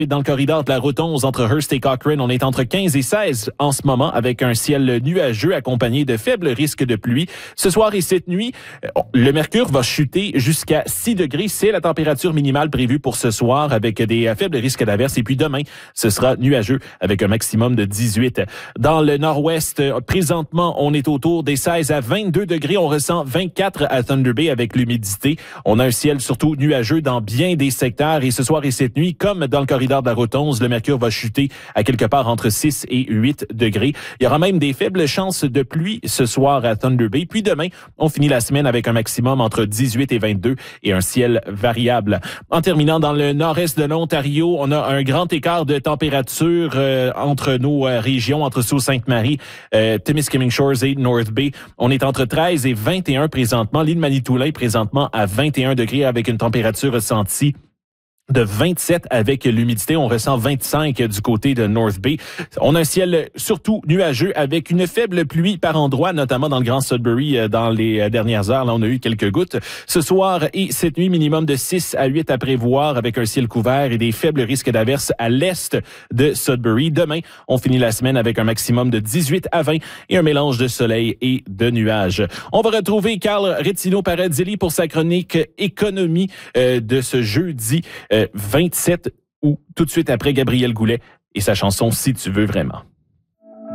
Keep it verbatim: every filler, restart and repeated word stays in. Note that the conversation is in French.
Dans le corridor de la route onze entre Hearst et Cochrane, on est entre quinze et seize en ce moment avec un ciel nuageux accompagné de faibles risques de pluie. Ce soir et cette nuit, le mercure va chuter jusqu'à six degrés. C'est la température minimale prévue pour ce soir avec des faibles risques d'averses. Et puis demain, ce sera nuageux avec un maximum de dix-huit. Dans le nord-ouest, présentement, on est autour des seize à vingt-deux degrés. On ressent vingt-quatre à Thunder Bay avec l'humidité. On a un ciel surtout nuageux dans bien des secteurs. Et ce soir et cette nuit, comme dans le corridor de la route onze, le mercure va chuter à quelque part entre six et huit degrés. Il y aura même des faibles chances de pluie ce soir à Thunder Bay. Puis demain, on finit la semaine avec un maximum entre dix-huit et vingt-deux et un ciel variable. En terminant dans le nord-est de l'Ontario, on a un grand écart de température euh, entre nos euh, régions, entre Sault-Sainte-Marie, euh, Timiskaming Shores et North Bay. On est entre treize et vingt et un présentement. L'île Manitoulin présentement à vingt et un degrés avec une température ressentie de vingt-sept avec l'humidité. On ressent vingt-cinq du côté de North Bay. On a un ciel surtout nuageux avec une faible pluie par endroits, notamment dans le Grand Sudbury dans les dernières heures. Là, on a eu quelques gouttes. Ce soir et cette nuit, minimum de six à huit à prévoir avec un ciel couvert et des faibles risques d'averses à l'est de Sudbury. Demain, on finit la semaine avec un maximum de dix-huit à vingt et un mélange de soleil et de nuages. On va retrouver Carl Rettino-Paradilli pour sa chronique économie euh, de ce jeudi euh, vingt-sept août, tout de suite après Gabriel Goulet et sa chanson « Si tu veux vraiment ».